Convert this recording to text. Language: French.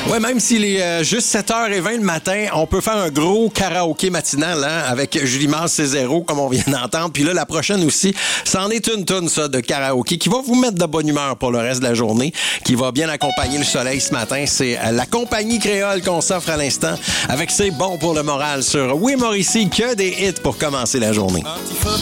Ouais, même s'il est juste 7h20 le matin, on peut faire un gros karaoké matinal hein, avec Julie Mars C0, comme on vient d'entendre. Puis là, la prochaine aussi, c'en est une toune, ça, de karaoké, qui va vous mettre de bonne humeur pour le reste de la journée, qui va bien accompagner le soleil ce matin. C'est la compagnie créole qu'on s'offre à l'instant, avec C'est bon pour le moral sur Oui Mauricie, que des hits pour commencer la journée. Antifa